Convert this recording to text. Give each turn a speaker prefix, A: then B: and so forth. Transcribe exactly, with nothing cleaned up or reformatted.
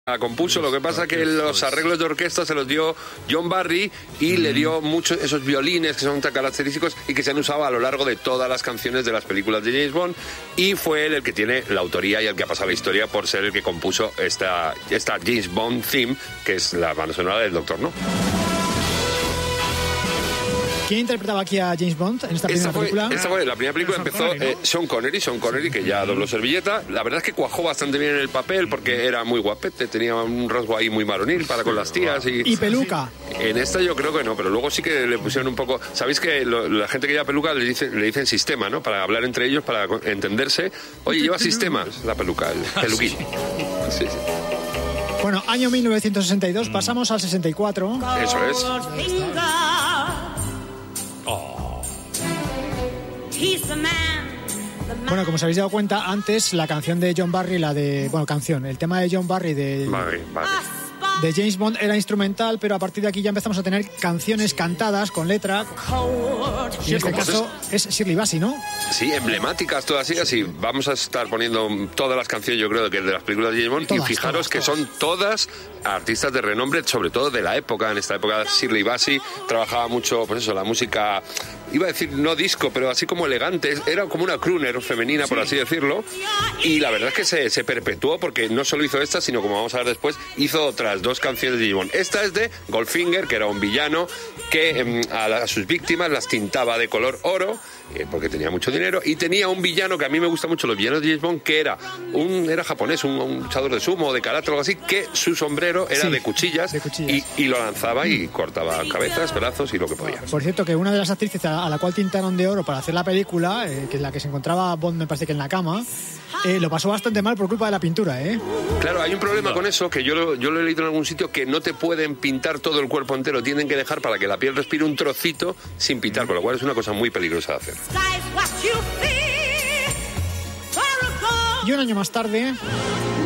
A: La compuso, lo que pasa que los arreglos de orquesta se los dio John Barry y mm. le dio muchos esos violines que son tan característicos y que se han usado a lo largo de todas las canciones de las películas de James Bond, y fue él el que tiene la autoría y el que ha pasado la historia por ser el que compuso esta, esta James Bond theme, que es la banda sonora del Doctor No.
B: ¿Quién interpretaba aquí a James Bond en esta primera
A: esta fue,
B: película?
A: Esta fue, la primera película empezó
B: Connery, ¿no?
A: eh, Sean Connery, Sean Connery, que ya dobló servilleta. La verdad es que cuajó bastante bien en el papel porque era muy guapete, tenía un rasgo ahí muy varonil para con las tías. Y,
B: ¿Y peluca?
A: En esta yo creo que no, pero luego sí que le pusieron un poco... ¿Sabéis que lo, la gente que lleva peluca le, dice, le dicen sistema, ¿no? Para hablar entre ellos, para entenderse. Oye, lleva sistema, la peluca, el peluquín. Sí, sí.
B: Bueno, año mil novecientos sesenta y dos, pasamos al sesenta y cuatro.
A: Eso es.
B: Bueno, como os habéis dado cuenta, antes la canción de John Barry, la de... Bueno, canción, el tema de John Barry de...
A: Barry, Barry.
B: de James Bond era instrumental, pero a partir de aquí ya empezamos a tener canciones cantadas con letra. Y en este caso es Shirley Bassey, ¿no?
A: Sí, emblemáticas todas ellas, y vamos a estar poniendo todas las canciones, yo creo, que de las películas de James Bond, todas, y fijaros todas, que todas. son todas artistas de renombre, sobre todo de la época. En esta época Shirley Bassey trabajaba mucho, pues eso, la música, iba a decir no disco, pero así como elegante, era como una crooner femenina, sí, por así decirlo, y la verdad es que se, se perpetuó, porque no solo hizo esta, sino, como vamos a ver después, hizo otras dos canciones de James Bond. Esta es de Goldfinger, que era un villano que eh, a, la, a sus víctimas las tintaba de color oro, eh, porque tenía mucho dinero, y tenía un villano que a mí me gusta mucho, los villanos de James Bond, que era un era japonés, un, un luchador de sumo o de karate o algo así, que su sombrero era sí, de, cuchillas, de cuchillas y, y lo lanzaba y cortaba cabezas, brazos y lo que podía.
B: Por cierto, que una de las actrices a, a la cual tintaron de oro para hacer la película, eh, que es la que se encontraba Bond, me parece que en la cama, eh, lo pasó bastante mal por culpa de la pintura, ¿eh?
A: Claro, hay un problema no. con eso, que yo lo, yo lo he leído en algún sitio, que no te pueden pintar todo el cuerpo entero, tienen que dejar para que la piel respire un trocito sin pintar, con lo cual es una cosa muy peligrosa de hacer.
B: Y un año más tarde...